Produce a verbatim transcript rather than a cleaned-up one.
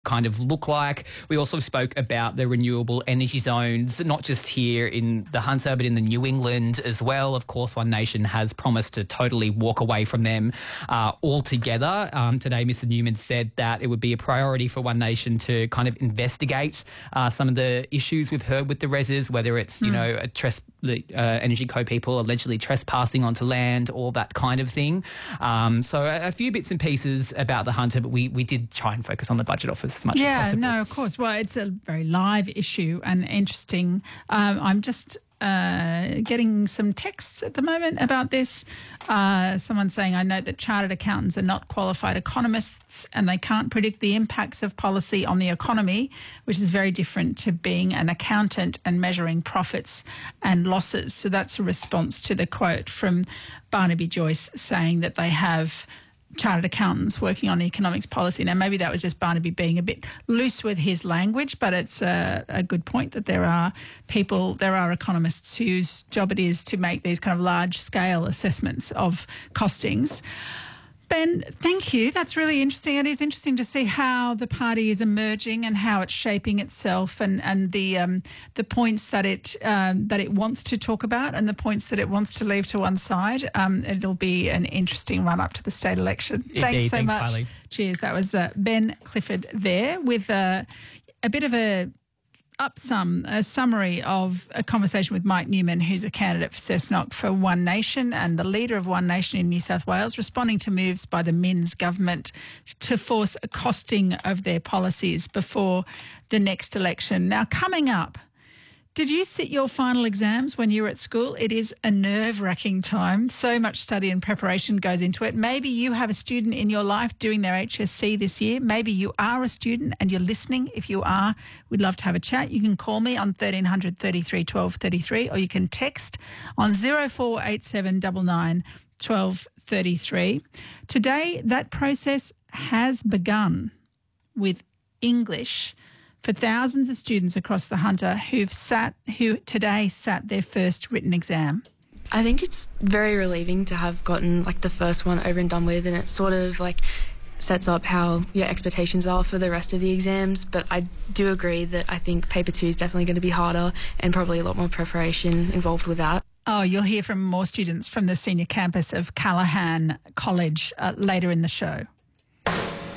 kind of look like. We also spoke about the renewable energy zones, not just here in the Hunter, but in the New England as well. Of course, One Nation has promised to totally walk away from them uh, altogether. Um, today, Mister Newman said that it would be a priority for One Nation to kind of investigate uh, some of the issues we've heard with the reses, whether it's, you mm. know, a tres- the uh, Energy Co people allegedly trespassing onto land, all that kind of thing. Um, so a, a few bits and pieces about the Hunter, but we, we did try and focus on the budget office as much yeah, as possible. Yeah, no, of course. Well, it's a very live issue and interesting. Um, I'm just uh, getting some texts at the moment about this. Uh, someone saying, I note that chartered accountants are not qualified economists and they can't predict the impacts of policy on the economy, which is very different to being an accountant and measuring profits and losses. So that's a response to the quote from Barnaby Joyce saying that they have chartered accountants working on economics policy. Now, maybe that was just Barnaby being a bit loose with his language, but it's a, a good point that there are people, there are economists whose job it is to make these kind of large-scale assessments of costings. Ben, thank you. That's really interesting. It is interesting to see how the party is emerging and how it's shaping itself, and and the um, the points that it um, that it wants to talk about and the points that it wants to leave to one side. Um, it'll be an interesting run up to the state election. Indeed. Thanks so Thanks, much. Kylie. Cheers. That was uh, Ben Clifford there with uh, a bit of a up some a summary of a conversation with Mike Newman, who's a candidate for Cessnock for One Nation and the leader of One Nation in New South Wales, responding to moves by the Minns government to force a costing of their policies before the next election. Now, coming up, did you sit your final exams when you were at school? It is a nerve-wracking time. So much study and preparation goes into it. Maybe you have a student in your life doing their H S C this year. Maybe you are a student and you're listening. If you are, we'd love to have a chat. You can call me on thirteen hundred thirty-three twelve thirty-three, or you can text on zero four eight seven nine nine one two three three. Today, that process has begun with English for thousands of students across the Hunter who've sat, who today sat their first written exam. I think it's very relieving to have gotten like the first one over and done with, and it sort of like sets up how your expectations are for the rest of the exams. But I do agree that I think paper two is definitely going to be harder and probably a lot more preparation involved with that. Oh, you'll hear from more students from the senior campus of Callaghan College uh, later in the show.